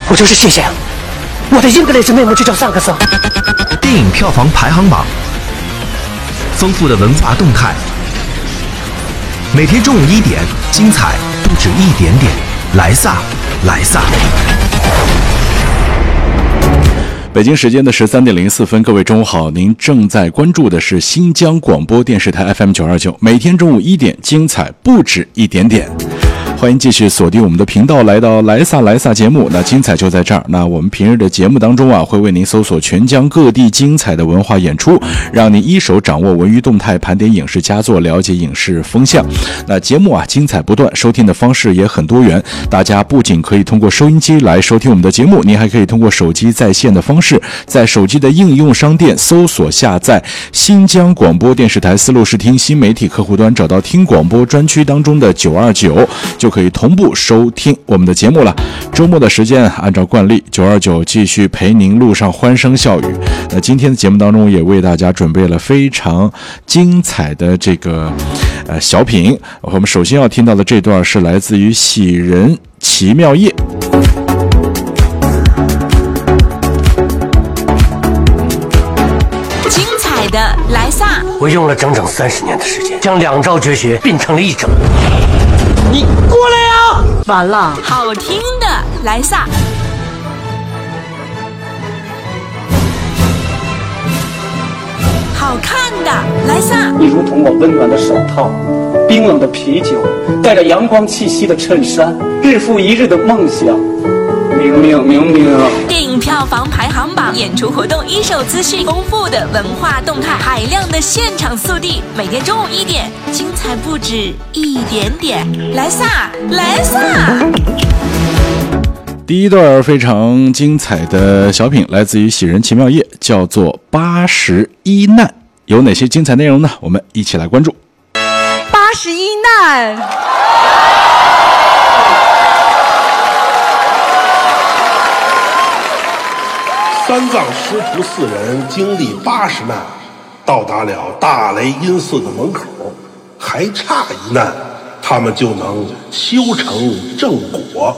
我就是谢谢。我的英格雷斯内幕就叫桑克斯。 电影票房排行榜，丰富的文化动态，每天中午1点，精彩不止一点点。莱萨，莱萨。 北京时间的13点04分，各位中午好，您正在关注的是新疆广播电视台 FM 929，每天中午1点，精彩不止一点点。欢迎继续锁定我们的频道，来到莱萨节目，那精彩就在这儿。那我们平日的节目当中啊，会为您搜索全疆各地精彩的文化演出，让您一手掌握文娱动态，盘点影视佳作，了解影视风向。那节目啊精彩不断，收听的方式也很多元。大家不仅可以通过收音机来收听我们的节目，您还可以通过手机在线的方式，在手机的应用商店搜索下载新疆广播电视台丝路视听新媒体客户端，找到听广播专区当中的929，就可以同步收听我们的节目了。周末的时间，按照惯例，929继续陪您路上欢声笑语。那今天的节目当中，也为大家准备了非常精彩的这个小品。我们首先要听到的这段是来自于《喜人奇妙夜》。 精彩的莱萨， 我用了整整30年的时间，将2招绝学并成了一招。你过来呀！ 完了，好听的莱萨，好看的莱萨。 你如同我温暖的手套，冰冷的啤酒，带着阳光气息的衬衫，日复一日的梦想。明明。 电影票房排行榜，演出活动一手资讯，丰富的文化动态，海量的现场速递，每天中午1点，精彩不止一点点。莱萨，莱萨。 第一段非常精彩的小品来自于《喜人奇妙夜》，叫做81难。有哪些精彩内容呢？我们一起来关注。 81难。 三藏师徒4人经历80难，到达了大雷音寺的门口，还差1难，他们就能修成正果。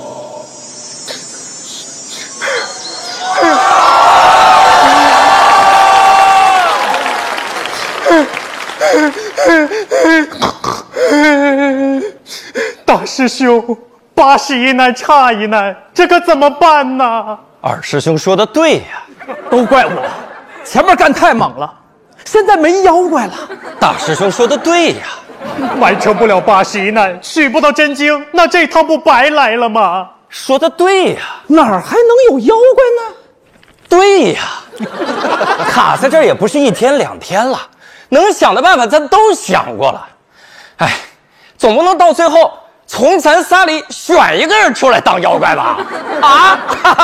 大师兄，81难差1难，这可怎么办呢？ 二师兄说的对呀， 都怪我，前面干太猛了，现在没妖怪了。 大师兄说的对呀， 完成不了81难，取不到真经，那这趟不白来了吗？ 说的对呀， 哪儿还能有妖怪呢？ 对呀，卡在这儿也不是1天2天了，能想的办法咱都想过了。哎，总不能到最后从咱仨里选一个人出来当妖怪吧？啊！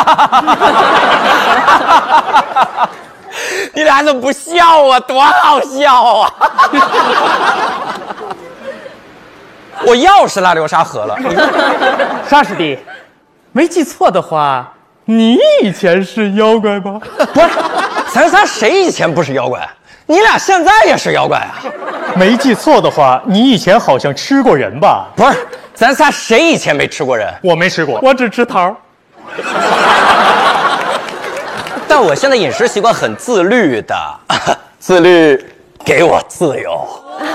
你俩怎么不笑啊？多好笑啊！我钥匙落流沙河了。 沙师弟，没记错的话，你以前是妖怪吧？ 不是，咱仨谁以前不是妖怪？你俩现在也是妖怪啊？ 没记错的话，你以前好像吃过人吧？ 不是，咱仨谁以前没吃过人？ 我没吃过，我只吃桃。 但我现在饮食习惯很自律的，自律给我自由。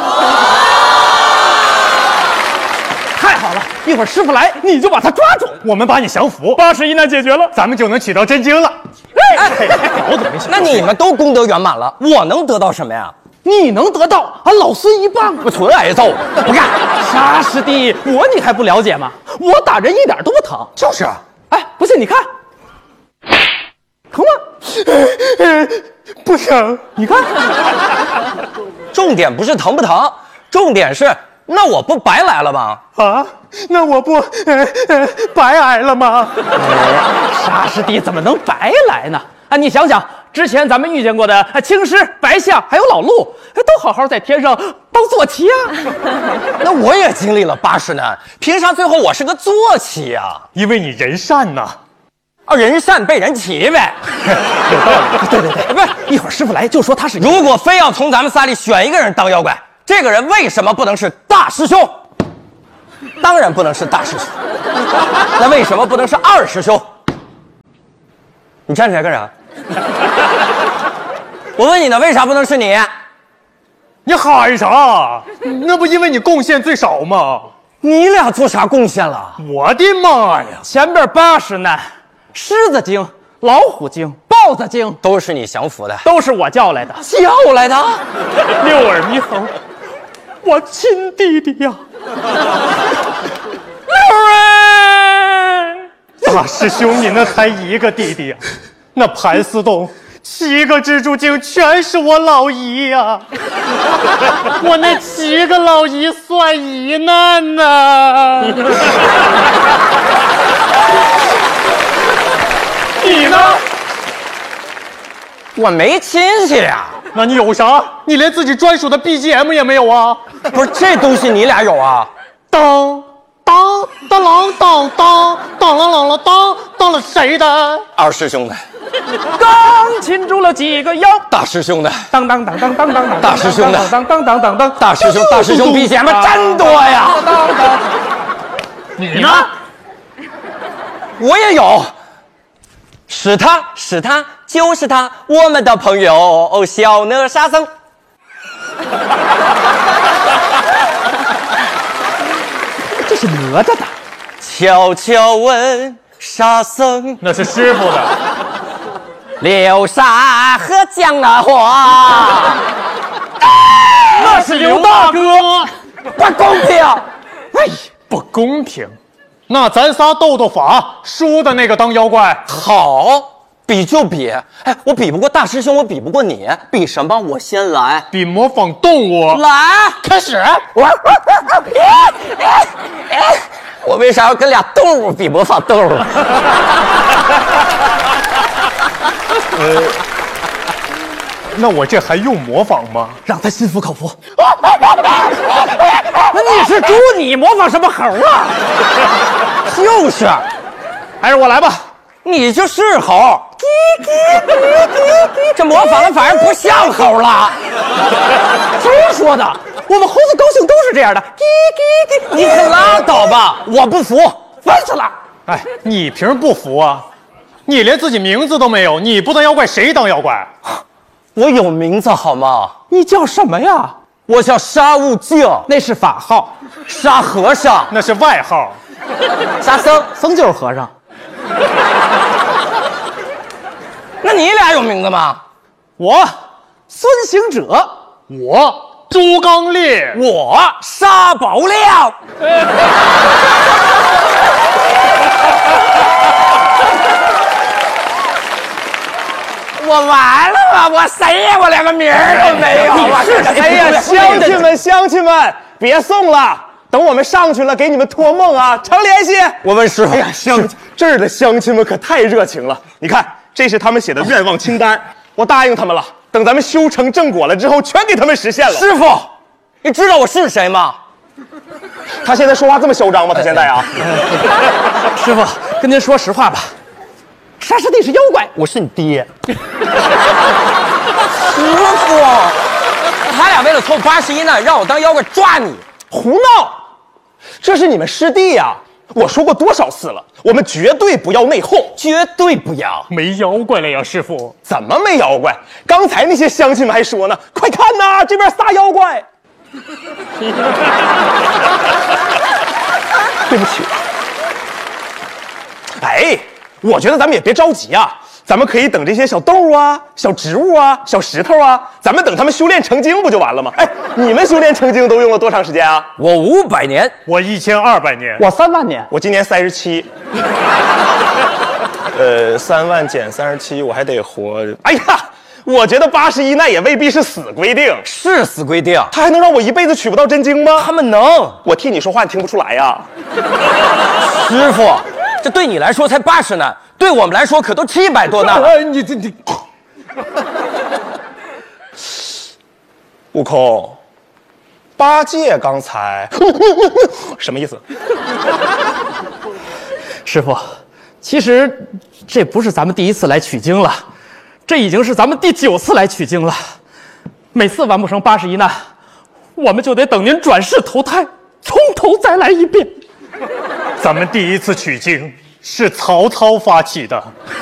太好了，一会儿师傅来，你就把他抓住，我们把你降服，81难解决了，咱们就能取到真经了。好久没想， 那你们都功德圆满了，我能得到什么呀？ 你能得到俺老孙一棒， 我纯挨揍，不干。 沙师弟，你还不了解吗？我打人一点都不疼。 就是， 哎，不信你看，疼吗？不疼，你看。 重点不是疼不疼，重点是那我不白来了吗？ 啊，那我不白挨了吗？沙师弟怎么能白来呢？啊，你想想，之前咱们遇见过的青狮、白象还有老鹿，都好好在天上当坐骑啊。 那我也经历了80难，凭啥最后我是个坐骑啊？ 因为你人善呐。 啊，人善被人骑呗。 有道理。对对对，不是，一会儿师傅来就说他是。 如果非要从咱们仨里选一个人当妖怪，这个人为什么不能是大师兄？当然不能是大师兄。那为什么不能是二师兄？ 你站起来干啥？我问你呢，为啥不能是你？ 你喊啥？那不因为你贡献最少吗？ 你俩做啥贡献了？ 我的妈呀！前边80难，狮子精、老虎精、豹子精都是你降服的， 都是我叫来的。 叫来的？ 六耳猕猴，我亲弟弟呀！六儿，大师兄，你那才一个弟弟呀，那盘丝洞7个蜘蛛精全是我老姨呀！我那7个老姨算一难呐！你呢？ 我没亲戚呀。 那你有啥？你连自己专属的 BGM 也没有啊？ 不是，这东西你俩有啊？ 当当当啷当当当啷啷啷当当了谁的？ 二师兄的。 刚擒住了几个妖？ 大师兄的。 当当当当当当当。 大师兄的。 当当当当当。 大师兄 BGM 真多呀！ 你呢？ 我也有。是他，就是他，我们的朋友小哪吒僧。 这是哪吒的。 悄悄问沙僧， 那是师傅的。 流沙河江那花， 那是刘大哥。 不公平！ 哎，不公平。那咱仨斗斗法，输的那个当妖怪。 好，比就比。哎，我比不过大师兄，我比不过你，比什么？我先来。 比模仿动物。 来， 开始。 我为啥要跟俩动物比模仿动物？ 那我这还用模仿吗？让他心服口服。那你是猪，你模仿什么猴啊？ 就是， 还是我来吧。 你就是猴。这模仿的反而不像猴了。 谁说的？我们猴子高兴都是这样的。 你可拉倒吧！我不服，烦死了。 哎，你凭什么不服啊？你连自己名字都没有，你不当妖怪谁当妖怪？ 我有名字好吗？ 你叫什么呀？ 我叫沙悟净， 那是法号。 沙和尚， 那是外号。 沙僧， 僧就是和尚。 那你俩有名字吗？ 我孙行者，我朱刚烈， 我沙宝亮。我完了吧？我谁呀？我连个名儿都没有。 你是谁呀？乡亲们，别送了，等我们上去了给你们托梦啊，常联系。 我问师傅。 哎呀，这儿的乡亲们可太热情了。你看，这是他们写的愿望清单，我答应他们了，等咱们修成正果了之后，全给他们实现了。 师傅，你知道我是谁吗？ 他现在说话这么嚣张吗？他现在啊？ 师傅，跟您说实话吧。沙师弟是妖怪， 我是你爹。师傅，他俩为了凑81难，让我当妖怪抓你， 胡闹！这是你们师弟呀！我说过多少次了，我们绝对不要内讧， 绝对不要。 没妖怪了呀，师傅。 怎么没妖怪？刚才那些乡亲们还说呢，快看呐，这边仨妖怪。对不起。哎，我觉得咱们也别着急啊，咱们可以等这些小动物啊、小植物啊、小石头啊，咱们等他们修炼成精不就完了吗？哎，你们修炼成精都用了多长时间啊？ 我500年， 我1200年， 我3万年，我今年37。3万减37，我还得活。哎呀，我觉得81难也未必是死规定， 是死规定。 他还能让我一辈子取不到真经吗？ 他们能。 我替你说话，你听不出来呀？ 师傅，这对你来说才80难，对我们来说可都700多难。 你，悟空，8戒刚才什么意思？ 师傅，其实这不是咱们第1次来取经了，这已经是咱们第9次来取经了。每次完不成81难，我们就得等您转世投胎，从头再来一遍。咱们第1次取经是曹操发起的。